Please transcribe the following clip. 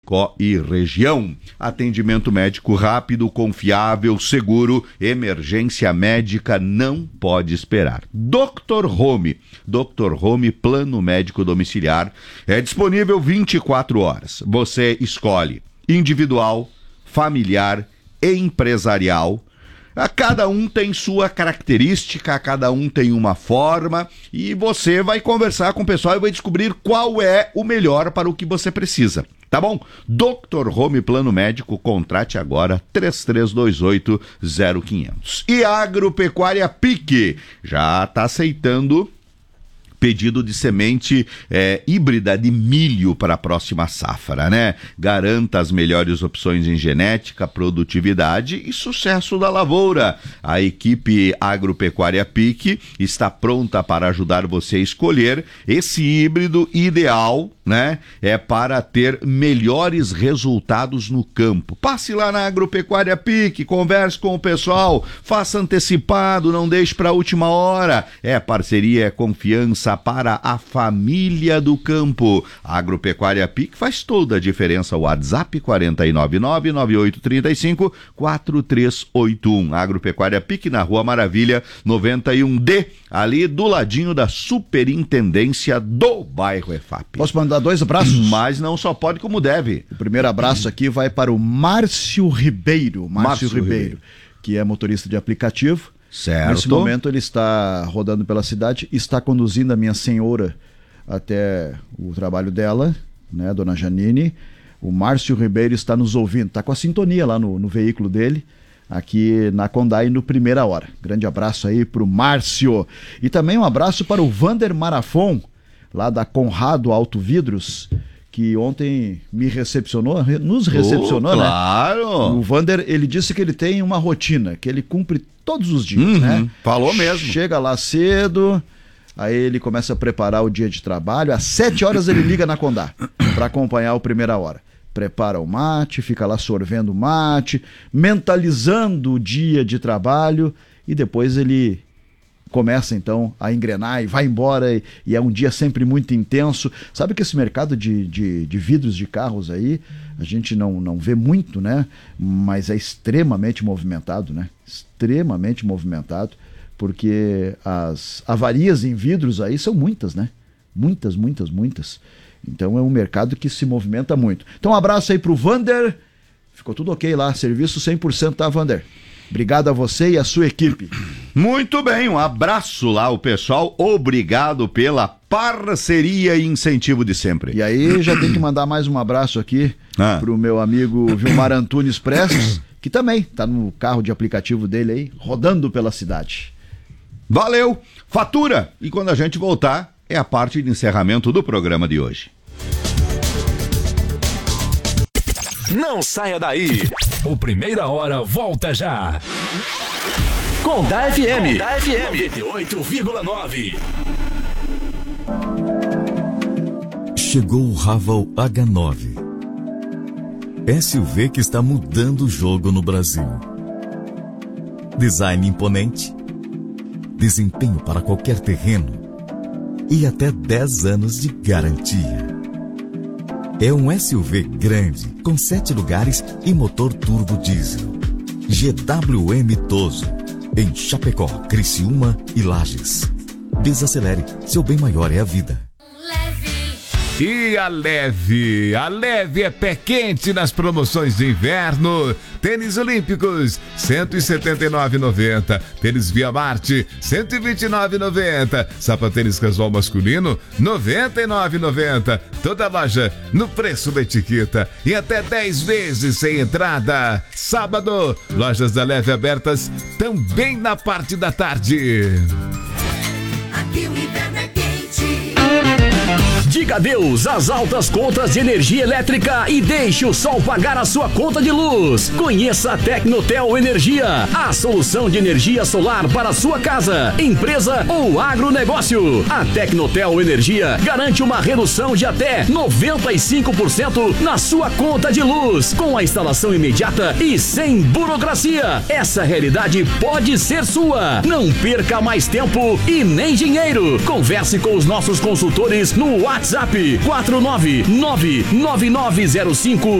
Chapecó e região. Atendimento médico rápido, confiável, seguro, emergência médica não pode esperar. Dr. Home. Dr. Home, plano médico domiciliar, é disponível 24 horas. Você escolhe individual, familiar, empresarial. Cada um tem sua característica, cada um tem uma forma e você vai conversar com o pessoal e vai descobrir qual é o melhor para o que você precisa. Tá bom? Dr. Home Plano Médico, contrate agora 3328-0500. E Agropecuária Pique já está aceitando pedido de semente híbrida de milho para a próxima safra, né? Garanta as melhores opções em genética, produtividade e sucesso da lavoura. A equipe Agropecuária Pique está pronta para ajudar você a escolher esse híbrido ideal, né? É para ter melhores resultados no campo. Passe lá na Agropecuária Pique, converse com o pessoal, faça antecipado, não deixe para a última hora. É parceria, é confiança para a família do campo. A Agropecuária Pique faz toda a diferença. O WhatsApp 499-9835-4381. Agropecuária Pique na Rua Maravilha 91D, ali do ladinho da Superintendência do bairro EFAP. Posso mandar 2 abraços? Mas não só pode como deve. O primeiro abraço aqui vai para o Márcio Ribeiro. Márcio Ribeiro, que é motorista de aplicativo. Certo. Nesse momento ele está rodando pela cidade, está conduzindo a minha senhora até o trabalho dela, né, dona Janine. O Márcio Ribeiro está nos ouvindo, está com a sintonia lá no veículo dele, aqui na Condai no Primeira Hora. Grande abraço aí pro Márcio. E também um abraço para o Vander Marafon, lá da Conrado Auto Vidros, que ontem nos recepcionou, claro. Né? O Vander, ele disse que ele tem uma rotina, que ele cumpre todos os dias, né? Falou mesmo. Chega lá cedo, aí ele começa a preparar o dia de trabalho, às 7 horas ele liga na Condá para acompanhar o Primeira Hora. Prepara o mate, fica lá sorvendo o mate, mentalizando o dia de trabalho e depois ele começa então a engrenar e vai embora e é um dia sempre muito intenso. Sabe que esse mercado de vidros de carros aí, a gente não vê muito, né? Mas é extremamente movimentado, né? Extremamente movimentado, porque as avarias em vidros aí são muitas, né? Muitas. Então é um mercado que se movimenta muito. Então um abraço aí pro Vander. Ficou tudo ok lá, serviço 100%, tá, Vander? Obrigado a você e a sua equipe. Muito bem, um abraço lá ao pessoal, obrigado pela parceria e incentivo de sempre. E aí já tem que mandar mais um abraço aqui pro meu amigo Vilmar Antunes Prestes, que também tá no carro de aplicativo dele aí, rodando pela cidade. Valeu, fatura! E quando a gente voltar, é a parte de encerramento do programa de hoje. Não saia daí. O Primeira Hora volta já. Condá FM 98,9. Chegou o Raval H9. SUV que está mudando o jogo no Brasil. Design imponente, desempenho para qualquer terreno e até 10 anos de garantia. É um SUV grande, com 7 lugares e motor turbo diesel. GWM Toso, em Chapecó, Criciúma e Lages. Desacelere, seu bem maior é a vida. E a Leve é pé quente nas promoções de inverno. Tênis Olímpicos, R$ 179,90. Tênis Via Marte, R$ 129,90. Sapatênis casual masculino, R$ 99,90. Toda loja no preço da etiqueta e até 10 vezes sem entrada. Sábado, lojas da Leve abertas também na parte da tarde. Aqui o inverno é quente. Diga adeus às altas contas de energia elétrica e deixe o sol pagar a sua conta de luz. Conheça a Tecnotel Energia, a solução de energia solar para a sua casa, empresa ou agronegócio. A Tecnotel Energia garante uma redução de até 95% na sua conta de luz, com a instalação imediata e sem burocracia. Essa realidade pode ser sua. Não perca mais tempo e nem dinheiro. Converse com os nossos consultores no WhatsApp 4999905